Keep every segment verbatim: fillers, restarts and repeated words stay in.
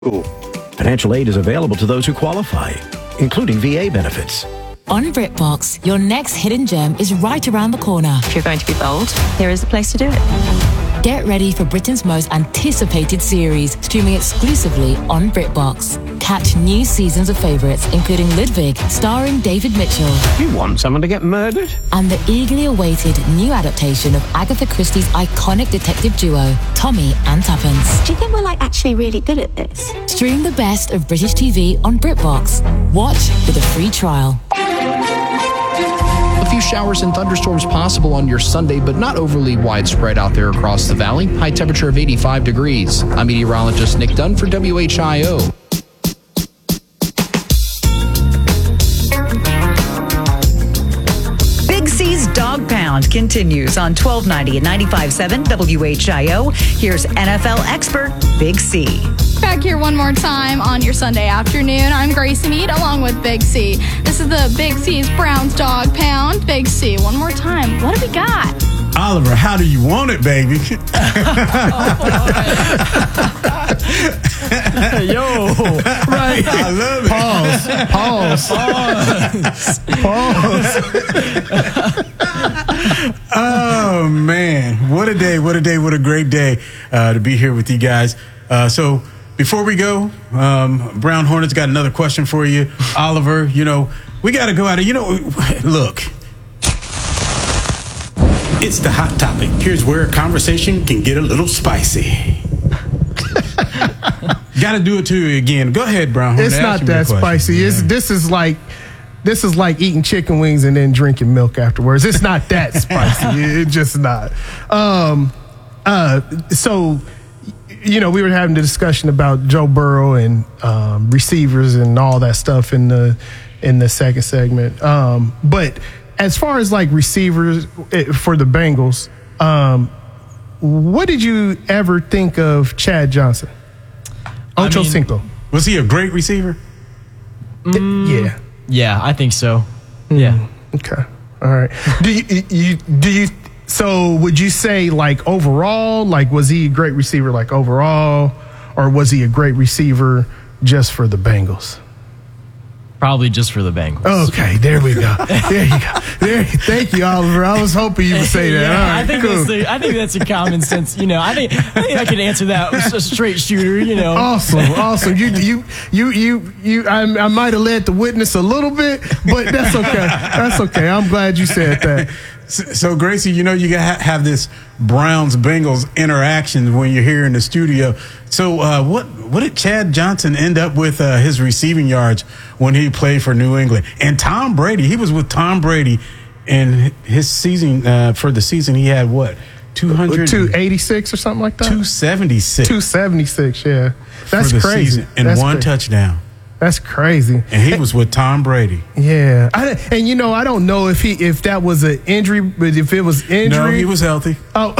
Financial aid is available to those who qualify, including V A benefits. On BritBox, your next hidden gem is right around the corner. If you're going to be bold, here is the place to do it. Get ready for Britain's most anticipated series, streaming exclusively on BritBox. Catch new seasons of favourites, including Ludwig, starring David Mitchell. You want someone to get murdered? And the eagerly awaited new adaptation of Agatha Christie's iconic detective duo, Tommy and Tuppence. Do you think we're like actually really good at this? Stream the best of British T V on BritBox. Watch with a free trial. A few showers and thunderstorms possible on your Sunday, but not overly widespread out there across the valley. High temperature of eighty-five degrees. I'm meteorologist Nick Dunn for W H I O. Big C's Dog Pound continues on twelve ninety and ninety-five point seven W H I O. Here's N F L expert Big C. Back here one more time on your Sunday afternoon. I'm Gracie Mead along with Big C. This is the Big C's Browns Dog Pound. Big C, one more time. What do we got? Oliver, how do you want it, baby? Yo, right. I love it. Pause. Pause. Pause. Oh, man. What a day. What a day. What a great day uh, to be here with you guys. Uh, so before we go, um, Brown Hornets got another question for you. Oliver, you know, we got to go out of, you know, look. It's the hot topic. Here's where a conversation can get a little spicy. Got to do it to you again. Go ahead, Brown Hornet. It's not that spicy. Yeah. It's, this is like this is like eating chicken wings and then drinking milk afterwards. It's not that spicy. It, it's just not. Um, uh, so, you know, we were having the discussion about Joe Burrow and um, receivers and all that stuff in the in the second segment. Um, but as far as like receivers for the Bengals, um, what did you ever think of Chad Johnson? Ocho Cinco. Was he a great receiver? Mm, yeah. Yeah, I think so. Yeah. Mm, okay. All right. Do you, you do you so would you say like overall, like was he a great receiver like overall, or was he a great receiver just for the Bengals? Probably just for the Bengals. Okay, there we go. There you go. There, thank you, Oliver. I was hoping you would say that. Yeah, All right, I think cool. that's the, I think that's a common sense. You know, I think I think I can answer that with a straight shooter. You know, awesome, awesome. You you you you you. I, I might have led the witness a little bit, but that's okay. That's okay. I'm glad you said that. So, so Gracie, you know, you got to have this Browns-Bengals interaction when you're here in the studio. So uh, what what did Chad Johnson end up with uh, his receiving yards when he played for New England? And Tom Brady, he was with Tom Brady, and his season, uh, for the season, he had what? two hundred two eighty-six or something like that? two seventy-six. two seventy-six, yeah. That's for the crazy. Season, and That's one crazy. touchdown. That's crazy. And he was with Tom Brady. Yeah. I, and, you know, I don't know if he if that was an injury, but if it was injury. No, he was healthy. Oh.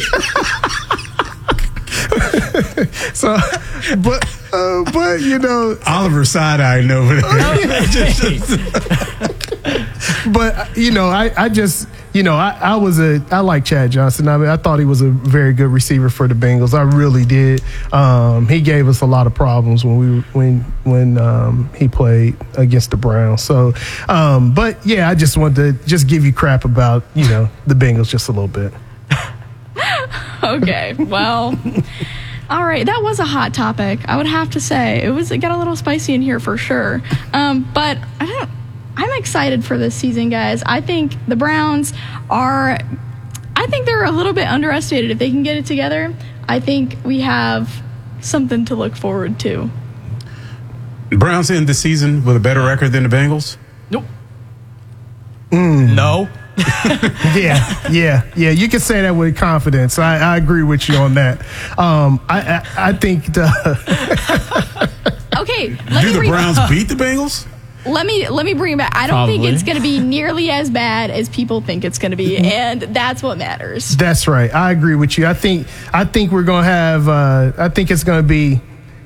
so, but, uh, but, you know. Oliver side-eyeing over there. But, you know, I, I just, you know, I, I was a, I like Chad Johnson. I mean, I thought he was a very good receiver for the Bengals. I really did. Um, he gave us a lot of problems when we, when, when um, he played against the Browns. So, um, but yeah, I just wanted to just give you crap about, you know, the Bengals just a little bit. Okay, well, all right. That was a hot topic. I would have to say it was. It got a little spicy in here for sure. Um, but I don't. I'm excited for this season, guys. I think the Browns are. I think they're a little bit underestimated. If they can get it together, I think we have something to look forward to. Browns end the season with a better record than the Bengals? Nope. Mm. No. yeah, yeah, yeah. You can say that with confidence. I, I agree with you on that. Um, I, I, I think the. Okay, let Do me the re- Browns beat the Bengals? Let me let me bring it back. I don't Probably. think it's going to be nearly as bad as people think it's going to be, and that's what matters. That's right. I agree with you. I think I think we're gonna have. Uh, I think it's gonna be.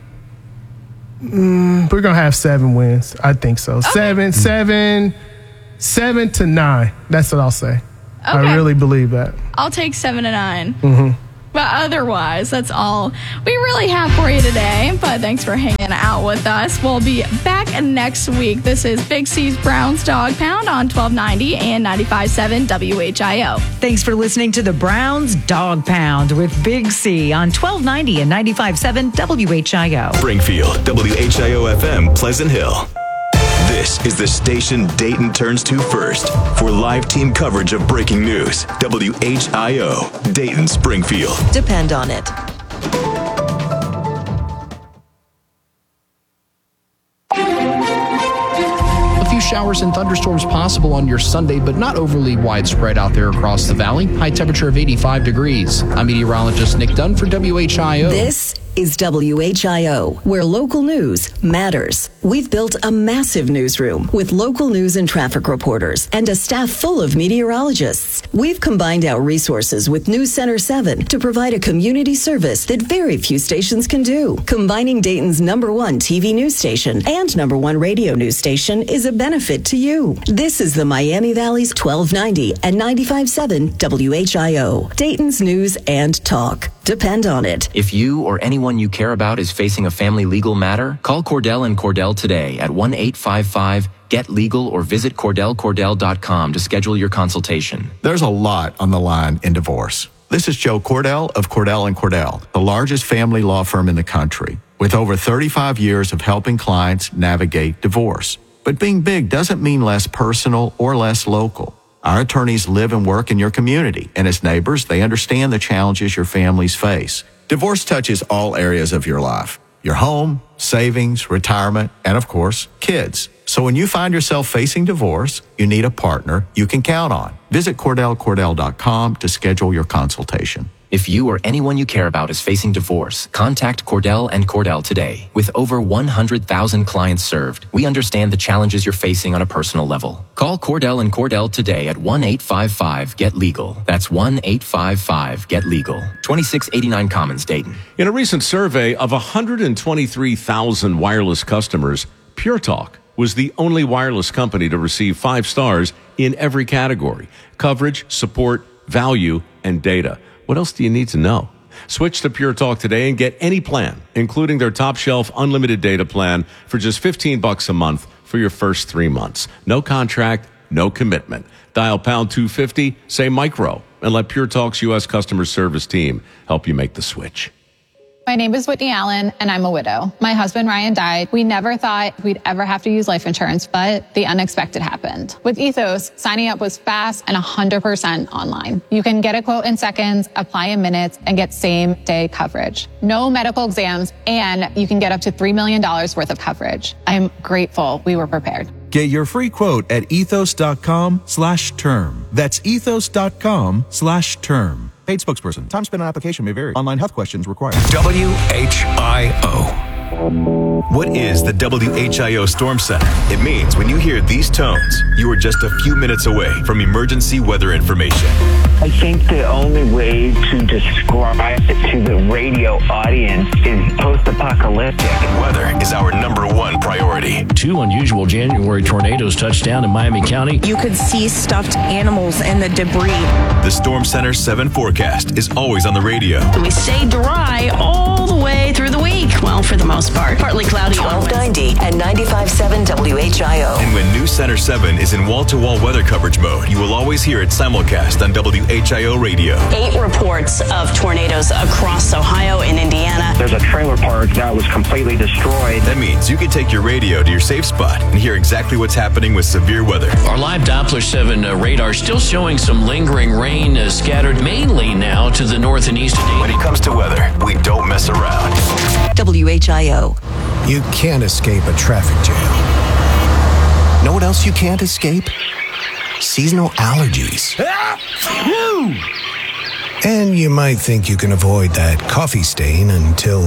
Mm, we're gonna have seven wins. I think so. Okay. Seven, seven, seven to nine. That's what I'll say. Okay. I really believe that. I'll take seven to nine. Mm-hmm. But otherwise, that's all we really have for you today. But thanks for hanging out with us. We'll be back next week. This is Big C's Browns Dog Pound on twelve ninety and ninety-five point seven W H I O. Thanks for listening to the Browns Dog Pound with Big C on twelve ninety and ninety-five point seven W H I O. Springfield, W H I O F M, Pleasant Hill. This is the station Dayton turns to first for live team coverage of breaking news. W H I O, Dayton, Springfield. Depend on it. A few showers and thunderstorms possible on your Sunday, but not overly widespread out there across the valley. High temperature of eighty-five degrees. I'm meteorologist Nick Dunn for W H I O. This is W H I O, where local news matters. We've built a massive newsroom with local news and traffic reporters and a staff full of meteorologists. We've combined our resources with News Center seven to provide a community service that very few stations can do. Combining Dayton's number one T V news station and number one radio news station is a benefit to you. This is the Miami Valley's twelve ninety and ninety-five point seven W H I O, Dayton's news and talk. Depend on it. If you or anyone you care about is facing a family legal matter, call Cordell and Cordell today at one eight five five get legal or visit cordell cordell dot com to schedule your consultation. There's a lot on the line in divorce. This is Joe Cordell of Cordell and Cordell, the largest family law firm in the country, with over thirty-five years of helping clients navigate divorce. But being big doesn't mean less personal or less local. Our attorneys live and work in your community, and as neighbors, they understand the challenges your families face. Divorce touches all areas of your life: your home, savings, retirement, and of course, kids. So when you find yourself facing divorce, you need a partner you can count on. Visit cordell cordell dot com to schedule your consultation. If you or anyone you care about is facing divorce, contact Cordell and Cordell today. With over one hundred thousand clients served, we understand the challenges you're facing on a personal level. Call Cordell and Cordell today at one eight five five get legal. That's one eight five five get legal. twenty-six eighty-nine Commons, Dayton. In a recent survey of one hundred twenty-three thousand wireless customers, Pure Talk was the only wireless company to receive five stars in every category: coverage, support, value, and data. What else do you need to know? Switch to Pure Talk today and get any plan, including their top shelf unlimited data plan for just fifteen bucks a month for your first three months. No contract, no commitment. Dial pound two fifty, say micro, and let Pure Talk's U S customer service team help you make the switch. My name is Whitney Allen, and I'm a widow. My husband, Ryan, died. We never thought we'd ever have to use life insurance, but the unexpected happened. With Ethos, signing up was fast and one hundred percent online. You can get a quote in seconds, apply in minutes, and get same-day coverage. No medical exams, and you can get up to three million dollars worth of coverage. I'm grateful we were prepared. Get your free quote at ethos.com slash term. That's ethos.com slash term. Paid spokesperson. Time spent on application may vary. Online health questions required. W H I O. What is the W H I O Storm Center? It means when you hear these tones, you are just a few minutes away from emergency weather information. I think the only way to describe it to the radio audience is post-apocalyptic. Weather is our number one priority. Two unusual January tornadoes touched down in Miami County. You could see stuffed animals in the debris. The Storm Center seven forecast is always on the radio. We stay dry all the way through the week. Well, for the most part. Partly cloudy. twelve ninety and ninety-five point seven W H I O. And when News Center seven is in wall-to-wall weather coverage mode, you will always hear it simulcast on W H I O radio. Eight reports of tornadoes across Ohio and Indiana. There's a trailer park that was completely destroyed. That means you can take your radio to your safe spot and hear exactly what's happening with severe weather. Our live Doppler seven uh, radar still showing some lingering rain uh, scattered mainly now to the north and east of Dayton. When it comes to weather, we don't mess around. W H I O. You can't escape a traffic jam. Know what else you can't escape? Seasonal allergies. And you might think you can avoid that coffee stain until...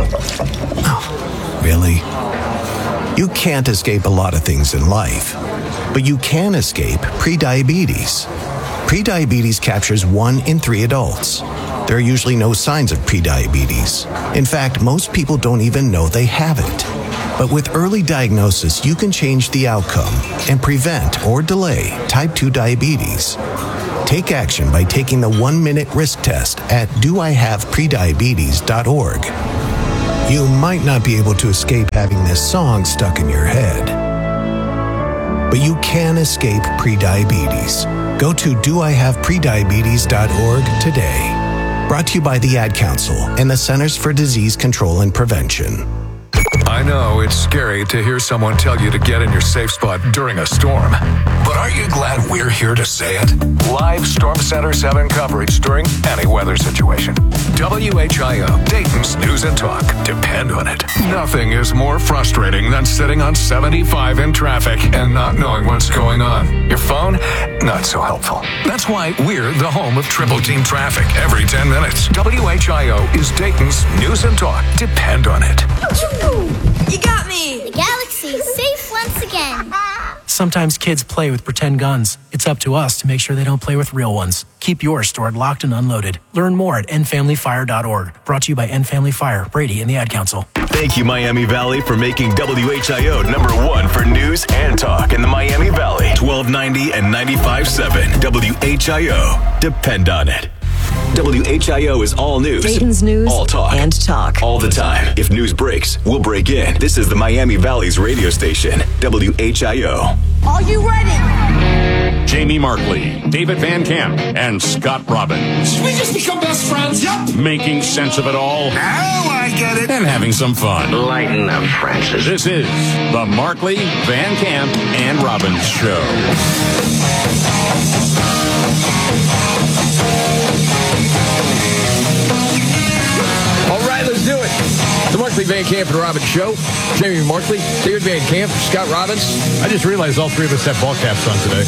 Oh, really? You can't escape a lot of things in life, but you can escape prediabetes. Prediabetes captures one in three adults. There are usually no signs of prediabetes. In fact, most people don't even know they have it. But with early diagnosis, you can change the outcome and prevent or delay type two diabetes. Take action by taking the one-minute risk test at do I have prediabetes dot org. You might not be able to escape having this song stuck in your head, but you can escape prediabetes. Go to do I have prediabetes dot org today. Brought to you by the Ad Council and the Centers for Disease Control and Prevention. I know it's scary to hear someone tell you to get in your safe spot during a storm. But aren't you glad we're here to say it? Live Storm Center seven coverage during any weather situation. W H I O, Dayton's News and Talk. Depend on it. Nothing is more frustrating than sitting on seventy-five in traffic and not knowing what's going on. Your phone, not so helpful. That's why we're the home of Triple Team Traffic every ten minutes. W H I O is Dayton's News and Talk. Depend on it. You got me! The galaxy's safe once again. Sometimes kids play with pretend guns. It's up to us to make sure they don't play with real ones. Keep yours stored locked and unloaded. Learn more at end family fire dot org. Brought to you by End Family Fire, Brady, and the Ad Council. Thank you, Miami Valley, for making W H I O number one for news and talk in the Miami Valley. twelve ninety and ninety-five point seven W H I O. Depend on it. W H I O is all news. Dayton's news all talk. and talk. All the time. If news breaks, we'll break in. This is the Miami Valley's radio station, W H I O. Are you ready? Jamie Markley, David Van Camp, and Scott Robbins. Should we just become best friends? Yep. Making sense of it all. Now I get it. And having some fun. Lighten up, Francis. This is the Markley, Van Camp, and Robbins Show. All right, let's do it. The Markley, Van Camp, and Robbins Show. Jamie Markley, David Van Camp, Scott Robbins. I just realized all three of us have ball caps on today.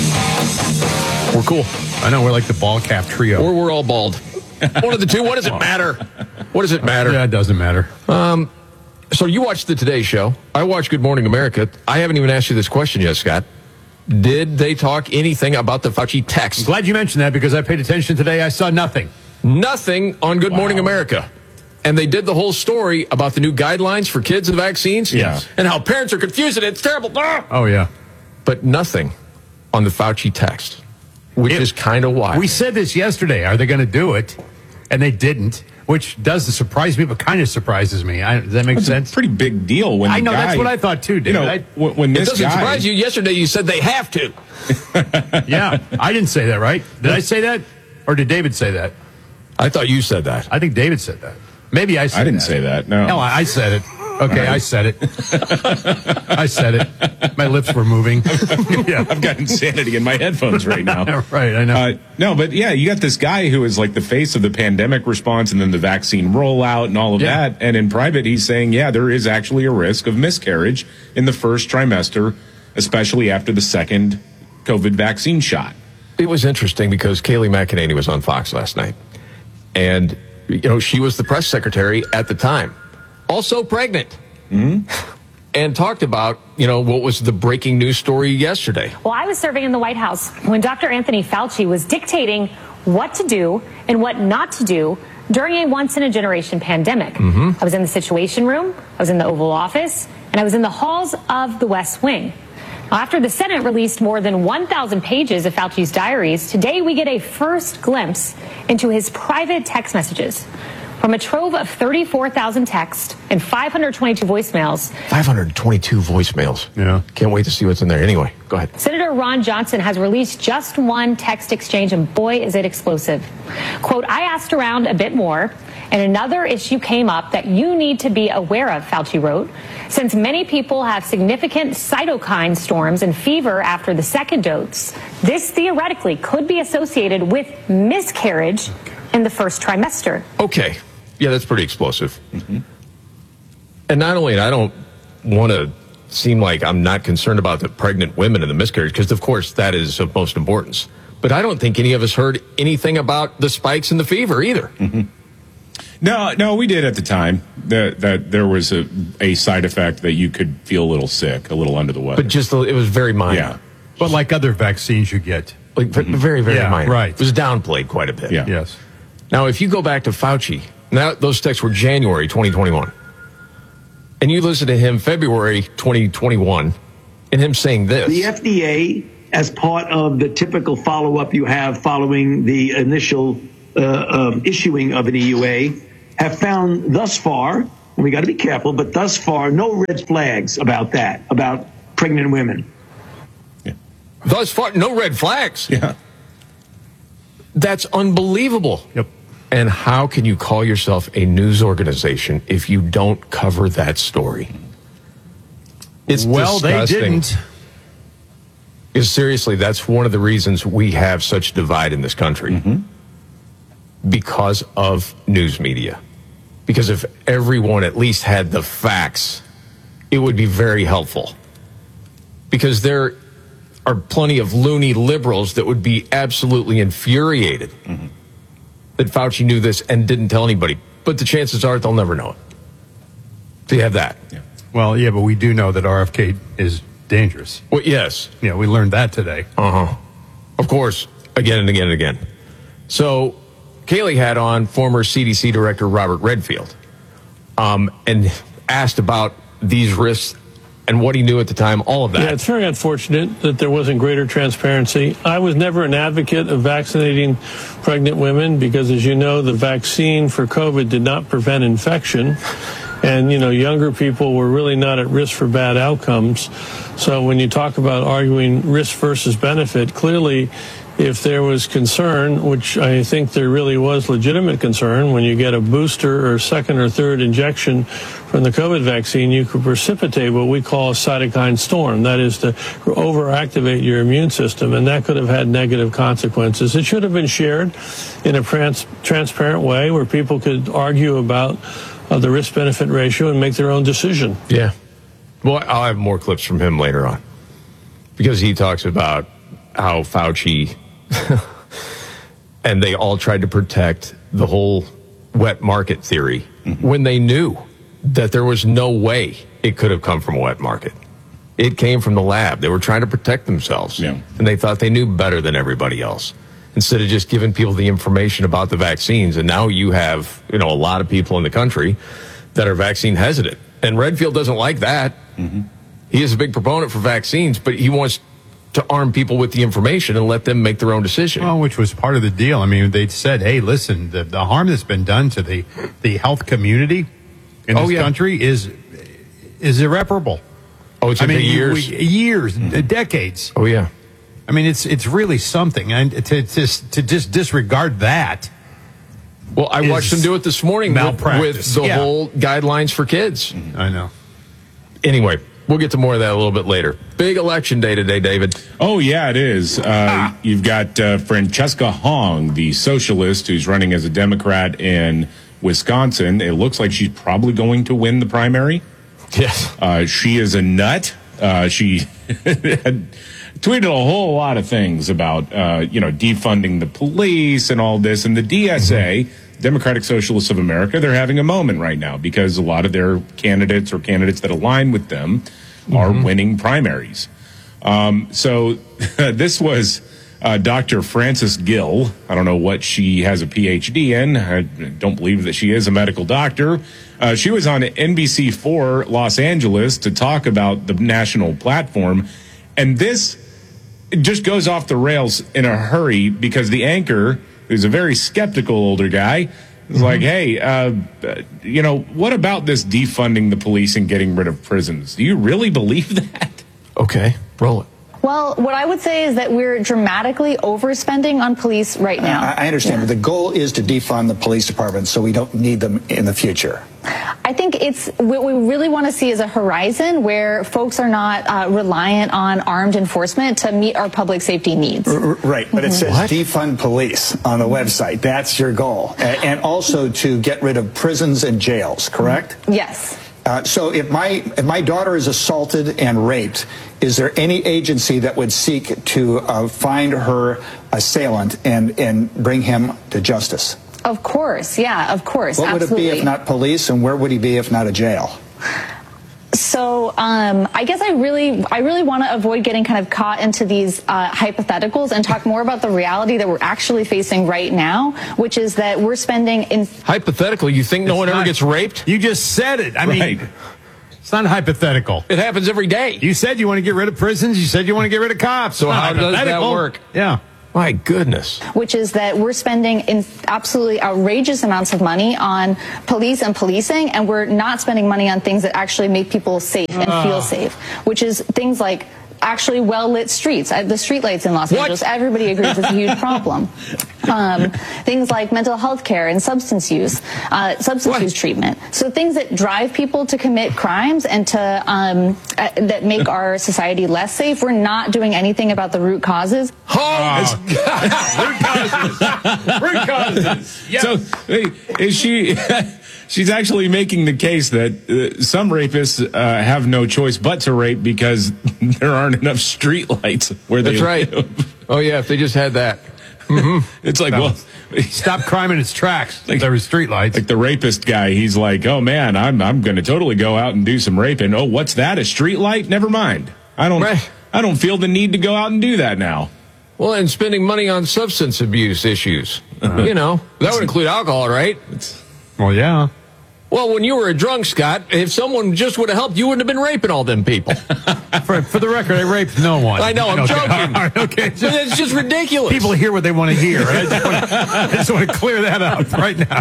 We're cool. I know, we're like the ball cap trio. Or we're all bald. One of the two. What does it matter? What does it matter? Yeah, it doesn't matter. Um, so you watched the Today Show. I watched Good Morning America. I haven't even asked you this question yet, Scott. Did they talk anything about the Fauci text? I'm glad you mentioned that because I paid attention today. I saw nothing. Nothing on Good wow. Morning America. And they did the whole story about the new guidelines for kids and vaccines. Yeah. And how parents are confused and it's terrible. Ah! Oh, yeah. But nothing on the Fauci text, which it, is kind of wild. We said this yesterday. Are they going to do it? And they didn't, which doesn't surprise me, but kind of surprizes me. I, does that make that's sense? A pretty big deal. When I know, guy, that's what I thought too, David. You know, I, when this it doesn't guy, surprise you. Yesterday you said they have to. Yeah, I didn't say that, right? Did I say that? Or did David say that? I thought you said that. I think David said that. Maybe I said I didn't that. say that, no. No, I, I said it. Okay, right. I said it. I said it. My lips were moving. Yeah. I've got insanity in my headphones right now. Right, I know. Uh, no, but yeah, you got this guy who is like the face of the pandemic response and then the vaccine rollout and all of yeah. that. And in private, he's saying, yeah, there is actually a risk of miscarriage in the first trimester, especially after the second COVID vaccine shot. It was interesting because Kayleigh McEnany was on Fox last night. And, you know, she was the press secretary at the time. Also pregnant. Mm-hmm. And talked about, you know, what was the breaking news story yesterday. Well, I was serving in the White House when Doctor Anthony Fauci was dictating what to do and what not to do during a once-in-a-generation pandemic. Mm-hmm. I was in the Situation Room, I was in the Oval Office, and I was in the halls of the West Wing. After the Senate released more than one thousand pages of Fauci's diaries, today we get a first glimpse into his private text messages. From a trove of thirty-four thousand texts and five hundred twenty-two voicemails. five hundred twenty-two voicemails. Yeah. Can't wait to see what's in there. Anyway, go ahead. Senator Ron Johnson has released just one text exchange, and boy, is it explosive. Quote, I asked around a bit more, and another issue came up that you need to be aware of, Fauci wrote. Since many people have significant cytokine storms and fever after the second dose, this theoretically could be associated with miscarriage in the first trimester. Okay. Yeah, that's pretty explosive. Mm-hmm. And not only, I don't want to seem like I'm not concerned about the pregnant women and the miscarriage, because of course that is of most importance. But I don't think any of us heard anything about the spikes in the fever either. Mm-hmm. No, no, we did at the time. That that there was a, a side effect that you could feel a little sick, a little under the weather. But just, it was very minor. Yeah. But like other vaccines you get. Like mm-hmm. very, very yeah, minor. Right. It was downplayed quite a bit. Yeah. Yes. Now, if you go back to Fauci, now those texts were January twenty twenty-one. And you listen to him February twenty twenty-one and him saying this. The F D A as part of the typical follow-up you have following the initial uh, um, issuing of an E U A, have found thus far, and we got to be careful, but thus far, no red flags about that, about pregnant women. Yeah. Thus far, no red flags? Yeah. That's unbelievable. Yep. And how can you call yourself a news organization if you don't cover that story? It's well, disgusting. they didn't. Because seriously, that's one of the reasons we have such divide in this country. Mm-hmm. Because of news media. Because if everyone at least had the facts, it would be very helpful. Because there are plenty of loony liberals that would be absolutely infuriated mm-hmm. that Fauci knew this and didn't tell anybody. But the chances are they'll never know it. So you have that. Yeah. Well, yeah, but we do know that R F K is dangerous. Well, yes. Yeah, we learned that today. Uh-huh. Of course, again and again and again. So Kayleigh had on former C D C Director Robert Redfield um, and asked about these risks and what he knew at the time, all of that. Yeah, it's very unfortunate that there wasn't greater transparency. I was never an advocate of vaccinating pregnant women because, as you know, the vaccine for COVID did not prevent infection. And, you know, younger people were really not at risk for bad outcomes. So when you talk about arguing risk versus benefit, clearly, if there was concern, which I think there really was legitimate concern, when you get a booster or second or third injection from the COVID vaccine, you could precipitate what we call a cytokine storm. That is to overactivate your immune system, and that could have had negative consequences. It should have been shared in a trans- transparent way where people could argue about uh, the risk-benefit ratio and make their own decision. Yeah. Well, I'll have more clips from him later on because he talks about how Fauci and they all tried to protect the whole wet market theory mm-hmm. when they knew that there was no way it could have come from a wet market. It came from the lab. They were trying to protect themselves. Yeah. And they thought they knew better than everybody else instead of just giving people the information about the vaccines. And now you have, you know, a lot of people in the country that are vaccine hesitant. And Redfield doesn't like that. Mm-hmm. He is a big proponent for vaccines, but he wants to arm people with the information and let them make their own decision. Well, which was part of the deal. I mean, they said, hey, listen, the, the harm that's been done to the, the health community in oh, this yeah. country is is irreparable. Oh, it's I mean, years. We, years, mm-hmm. decades. Oh, yeah. I mean, it's it's really something. And to, to, to just disregard that. Well, I watched them do it this morning with, with the yeah. whole guidelines for kids. Mm-hmm. I know. Anyway. We'll get to more of that a little bit later. Big election day today, David. Oh, yeah, it is. Uh, ah. You've got uh, Francesca Hong, the socialist who's running as a Democrat in Wisconsin. It looks like she's probably going to win the primary. Yes. Uh, she is a nut. Uh, she had tweeted a whole lot of things about, uh, you know, defunding the police and all this. And the D S A, mm-hmm. Democratic Socialists of America, they're having a moment right now because a lot of their candidates or candidates that align with them are mm-hmm. winning primaries. Um, so this was uh, Doctor Frances Gill. I don't know what she has a P H D in. I don't believe that she is a medical doctor. Uh, she was on N B C four Los Angeles to talk about the national platform. And this just goes off the rails in a hurry because the anchor, who's a very skeptical older guy, is mm-hmm. like, hey, uh, you know, what about this defunding the police and getting rid of prisons? Do you really believe that? Okay, roll it. Well, what I would say is that we're dramatically overspending on police right now. Uh, I understand, yeah. but the goal is to defund the police department so we don't need them in the future. I think it's what we really want to see is a horizon where folks are not uh, reliant on armed enforcement to meet our public safety needs. R- right, but mm-hmm. it says what? defund police on the website. That's your goal. A- and also to get rid of prisons and jails, correct? Yes. Uh, so if my if my daughter is assaulted and raped, is there any agency that would seek to uh, find her assailant and, and bring him to justice? Of course, yeah, of course. What absolutely. would it be if not police, and where would he be if not a jail? So um, I guess I really, I really want to avoid getting kind of caught into these uh, hypotheticals and talk more about the reality that we're actually facing right now, which is that we're spending in hypothetical. You think no it's one not, ever gets raped? You just said it. I right. mean, It's not hypothetical. It happens every day. You said you want to get rid of prisons. You said you want to get rid of cops. So how does that work? Yeah. My goodness. Which is that we're spending in absolutely outrageous amounts of money on police and policing, and we're not spending money on things that actually make people safe and Uh. feel safe, which is things like actually well-lit streets. Uh, The streetlights in Los What? Angeles, everybody agrees is a huge problem. Um, things like mental health care and substance use, uh, substance What? use treatment. So things that drive people to commit crimes and to um, uh, that make our society less safe. We're not doing anything about the root causes. Oh, Root causes. Root causes. Yes. So hey, is she? She's actually making the case that uh, some rapists uh, have no choice but to rape because there aren't enough streetlights where they That's right. live. Oh, yeah, if they just had that. Mm-hmm. It's like, No. well, Stop crime in its tracks. Like- there were streetlights. like the rapist guy. He's like, oh man, I'm I'm going to totally go out and do some raping. Oh, what's that? A streetlight? Never mind. I don't. Right. I don't feel the need to go out and do that now. Well, and spending money on substance abuse issues. Uh-huh. You know, that would include alcohol, right? Well, yeah. Well, when you were a drunk, Scott, if someone just would have helped, you wouldn't have been raping all them people. For, for the record, I raped no one. I know, I'm okay. joking. All right, okay. But it's just ridiculous. People hear what they want to hear. I just want to, I just want to clear that up right now.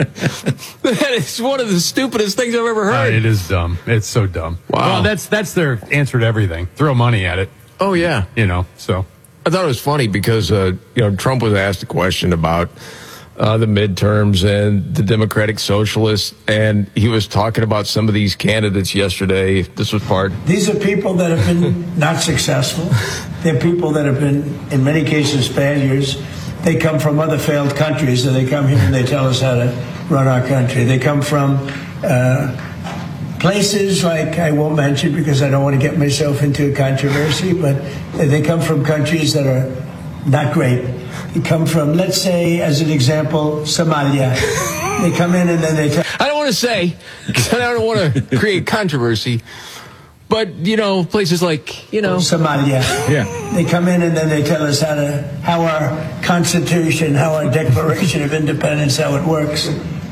That is one of the stupidest things I've ever Uh, heard. it is dumb. It's so dumb. Wow. Well, that's that's their answer to everything. Throw money at it. Oh, yeah. You know, so. I thought it was funny because, uh, you know, Trump was asked a question about uh, the midterms and the Democratic Socialists, and he was talking about some of these candidates yesterday. This was part. These are people that have been not successful. They're people that have been, in many cases, failures. They come from other failed countries, and they come here and they tell us how to run our country. They come from uh, places like I won't mention because I don't want to get myself into a controversy, but they come from countries that are not great. They come from, let's say, as an example, Somalia. They come in and then they tell. I don't want to say, because I don't want to create controversy, but, you know, places like, you know. Somalia. Yeah. They come in and then they tell us how to, how our Constitution, how our Declaration of Independence, how it works.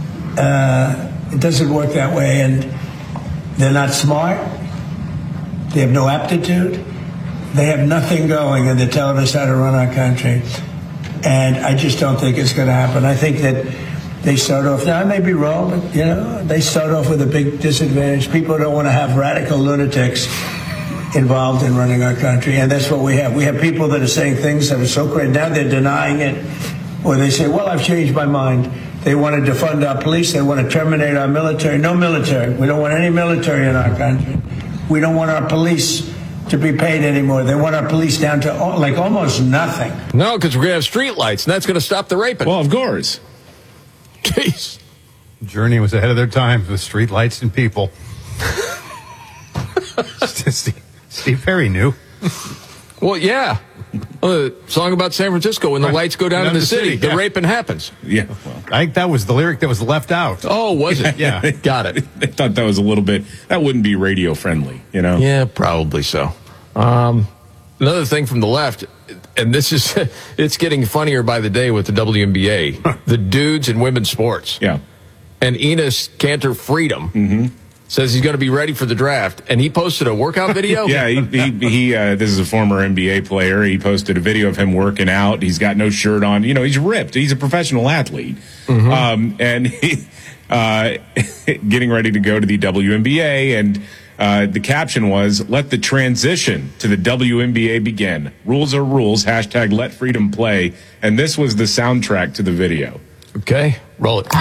Uh, it doesn't work that way, and they're not smart. They have no aptitude. They have nothing going, and they're telling us how to run our country. And I just don't think it's going to happen. I think that they start off, now I may be wrong, but, you know, they start off with a big disadvantage. People don't want to have radical lunatics involved in running our country, and that's what we have. We have people that are saying things that are so great. Now they're denying it, or they say, well, I've changed my mind. They want to defund our police. They want to terminate our military. No military. We don't want any military in our country. We don't want our police to be paid anymore. They want our police down to like almost nothing. No, because we're going to have streetlights, and that's going to stop the raping. Well, of course. Jeez. Journey was ahead of their time with street lights and people. Steve, Steve Perry knew. Well, yeah. Uh, song about San Francisco when the Right. lights go down, Down in the, the city. city, The yeah. raping happens. Yeah. Well, I think that was the lyric that was left out. Oh, was it? Yeah. Got it. I thought that was a little bit, that wouldn't be radio friendly, you know? Yeah, probably so. Um, another thing from the left, and this is, it's getting funnier by the day with the W N B A, the dudes in women's sports. Yeah. And Enos Cantor Freedom Mm-hmm. says he's going to be ready for the draft, and he posted a workout video. Yeah, he, he, he uh, this is a former N B A player. He posted a video of him working out. He's got no shirt on. You know, he's ripped. He's a professional athlete. Mm-hmm. Um, and he, uh, getting ready to go to the W N B A. And uh, the caption was, let the transition to the W N B A begin. Rules are rules. Hashtag let freedom play. And this was the soundtrack to the video. Okay, roll it.